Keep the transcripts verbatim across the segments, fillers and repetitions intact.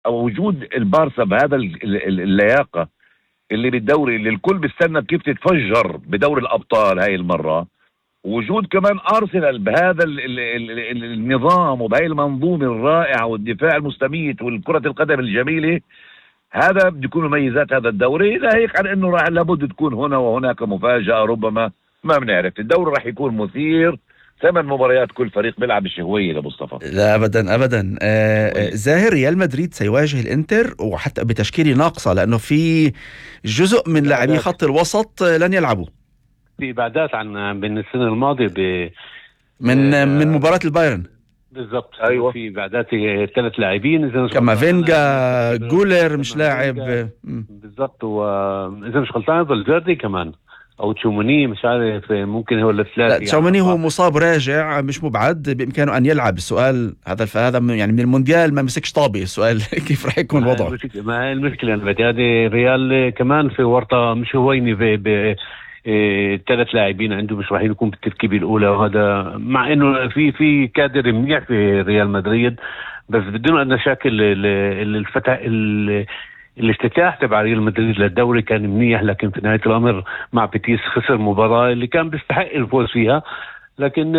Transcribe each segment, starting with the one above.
او وجود البارسا بهذا ال- ال- ال- اللياقه اللي بالدوري، اللي الكل بيستنى كيف تتفجر بدوري الابطال هاي المره. وجود كمان ارسنال بهذا ال ال ال ال النظام وبهاي المنظومه الرائعه والدفاع المستميت والكره القدم الجميله، هذا بده يكون مميزات هذا الدوري. لا هيك عن انه راح لابد تكون هنا وهناك مفاجاه، ربما ما بنعرف. الدوري راح يكون مثير، ثمان مباريات كل فريق بيلعب الشهويه لمصطفى. لا ابدا ابدا. آه آه، شهويه. زاهر، ريال مدريد سيواجه الانتر وحتى بتشكيله ناقصه، لانه في جزء من لاعبي إبعادات خط الوسط آه، لن يلعبوا في إبعادات عن من السنة الماضية ب من آه، من آه، مباراه البايرن. بالضبط. ايوه. في إبعادات ثلاث لاعبين إذا مش غلطان. كامافينجا، جولر مش لاعب. كامافينجا آه، م. بالضبط، وإذا مش غلطان فالفيردي كمان أو تشوموني، مش عارف، ممكن هو لا، الثلاثي تشاوميني هو يعني. مصاب راجع، مش مبعد، بامكانه ان يلعب. السؤال هذا فهذا من- يعني من المونديال ما مسكش طابي السؤال كيف راح يكون ما هي وضعه. المشكلة ما هي المشكلة أنا بدي هذه ريال كمان في ورطة مش هويني ب ب ثلاث لاعبين عنده مش راح يكون بالتركيبة الأولى، وهذا مع إنه في في كادر منيح في ريال مدريد، بس بدون أدنى شك ال- ال- الفتح ال- الافتتاح تبع ريال مدريد للدوري كان منيح، لكن في نهاية الأمر مع بيتيس خسر مباراة اللي كان بيستحق الفوز فيها، لكن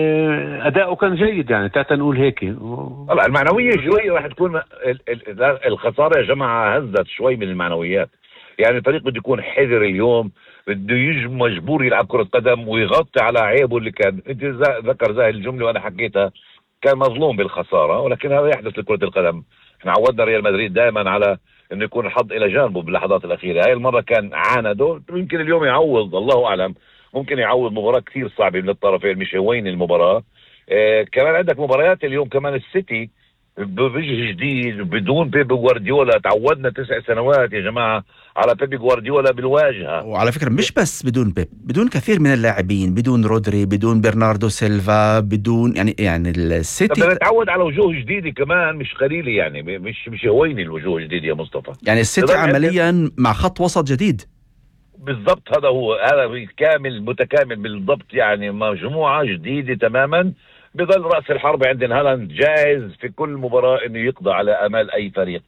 آه، أداؤه كان جيد يعني، تعال نقول هيك. طبعا المعنويه شوي راح تكون ال- ال- الخساره يا جماعه هزت شوي من المعنويات. يعني الفريق بده يكون حذر اليوم، بده يجي مجبور يلعب كره قدم ويغطي على عيبه اللي كان. انت زا- ذكر زي الجمله وانا حكيتها، كان مظلوم بالخساره، ولكن هذا يحدث لكره القدم. احنا عودنا ريال مدريد دائما على انه يكون الحظ الى جانبه باللحظات الاخيره. هاي المره كان عانده، يمكن اليوم يعوض، الله اعلم. ممكن يعوض مباراه كثير صعبه من الطرفين، مش هوين المباراه. آه كمان عندك مباريات اليوم كمان السيتي بوجه جديد بدون بيب جوارديولا. تعودنا تسع سنوات يا جماعه على بيب جوارديولا بالواجهه. وعلى فكرة مش بس بدون بيب، بدون كثير من اللاعبين، بدون رودري، بدون برناردو سيلفا، بدون يعني يعني بدنا السيتي. نتعود على وجوه جديدة كمان، مش قليلة يعني، مش مش هوين الوجوه الجديدة يا مصطفى. يعني السيتي بضل عندك- عمليا مع خط وسط جديد. بالضبط، هذا هو، هذا كامل متكامل بالضبط، يعني مجموعة جديدة تماما. بضل رأس الحرب عندنا هالاند جاهز في كل مباراة انه يقضي على امال اي فريق.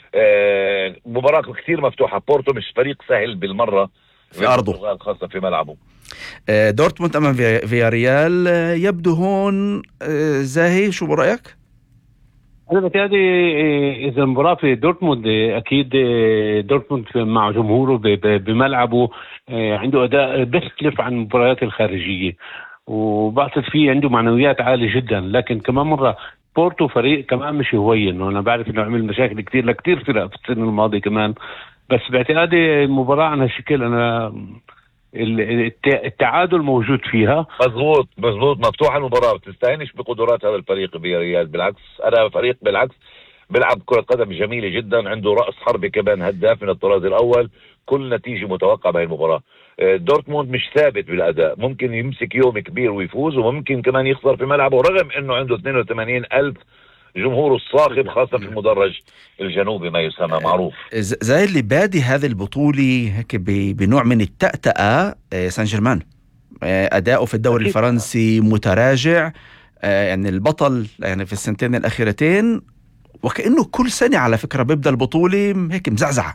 آه مباراة كثير مفتوحة. بورتو مش فريق سهل بالمرة في أرضه. بالبرتغال، خاصة في ملعبه. آه، دورتموند أمام في- فياريال. آه، يبدو هون آه، زاهي، شو برأيك؟ أنا بتهيألي إيه، إذا المباراة في دورتموند إيه، أكيد إيه، دورتموند في- مع جمهوره ب- ب- بملعبه إيه، عنده أداء بيختلف عن المباريات الخارجية، وبعتقد فيه عنده معنويات عالية جدا. لكن كمان مرة بورتو فريق كمان مش هوين، وأنا بعرف إنه عمل مشاكل كتير لكتير فرق في السنة الماضية كمان، بس باعتقادي المباراة عن هالشكل أنا ال- الت- التعادل موجود فيها. مظبوط مظبوط، مفتوحة المباراة، بتستهينش بقدرات هذا الفريق بريال. بالعكس، أنا فريق بالعكس بيلعب كرة قدم جميلة جدا، عنده رأس حربة كمان هداف من الطراز الأول. كل نتيجة متوقعة بهي المباراة. آه، دورتموند مش ثابت بالأداء، ممكن يمسك يوم كبير ويفوز، وممكن كمان يخسر في ملعبه، رغم أنه عنده اثنين وثمانين ألف جمهور الصاخب، خاصة في المدرج الجنوبي ما يسمى معروف. ز- زي اللي بادي هذه البطولة هيك ب- بنوع من التأتأة. آه، سان جيرمان آه، أداؤه في الدوري أكيد. الفرنسي متراجع. آه، يعني البطل يعني في السنتين الأخيرتين، وكأنه كل سنة على فكرة بيبدأ البطولة هيك مزعزع.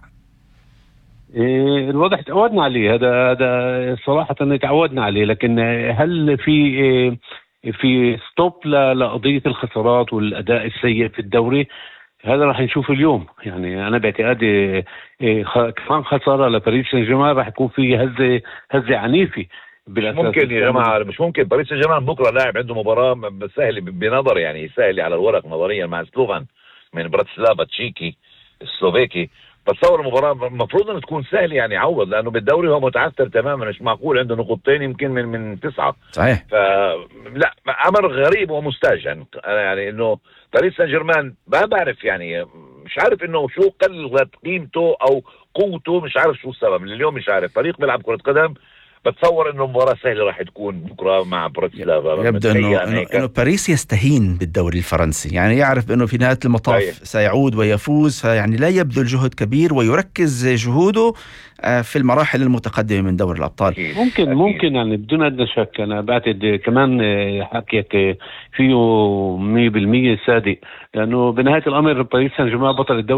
إيه، الوضع تعودنا عليه، هذا هذا صراحة تعودنا عليه، لكن هل في إيه، في ستوب ل- لقضية الخسارات والأداء السيء في الدوري؟ هذا راح نشوف اليوم. يعني أنا باعتقادي إيه، خ- كمان خسارة لباريس سان جيرمان راح يكون في هزة هزة عنيفة مش بالأساس. ممكن يا جماعة، مش ممكن. باريس سان جيرمان بكرة لاعب عنده مباراة م- سهلة بنظر، يعني سهلة على الورق نظريا، مع سلوفان من براتسلافا تشيكي السلوفيكي. بتصور المباراة المفروض انها تكون سهلة، يعني يعوض، لانه بالدوري هو متعثر تماما، مش معقول عنده نقطتين يمكن من من تسعة. صحيح. فلا، امر غريب ومستهجن يعني, يعني انه باريس سان جيرمان ما بعرف، يعني مش عارف انه شو قلت قيمته او قوته، مش عارف شو السبب. اليوم مش عارف، فريق بيلعب كرة قدم بتصور انه مباراه سهله راح تكون بكره مع براتسلافا. يبدو انه انه, إنه باريس يستهين بالدوري الفرنسي، يعني يعرف انه في نهايه المطاف أيه. سيعود ويفوز، فيعني لا يبذل جهد كبير ويركز جهوده في المراحل المتقدمه من دوري الابطال. أكيد. ممكن أكيد. ممكن يعني بدون ادنى شك انا بعتقد كمان حكيك فيه مية بالمية صادق، لانه بنهايه الامر باريس سان جيرمان بطل الدوري